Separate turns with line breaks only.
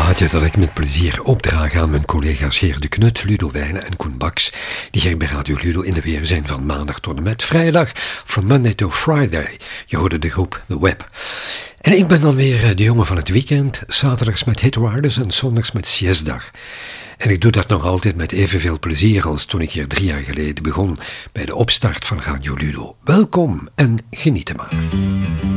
plaatje dat ik met plezier opdraag aan mijn collega's Geert de Knut, Ludo Wijnen en Koen Baks, die hier bij Radio Ludo in de weer zijn van maandag tot en met vrijdag, from Monday to Friday. Je hoorde de groep The Web. En ik ben dan weer de jongen van het weekend, zaterdags met Hitriders en zondags met Siestdag. En ik doe dat nog altijd met evenveel plezier als toen ik hier 3 jaar geleden begon bij de opstart van Radio Ludo. Welkom en geniet er maar.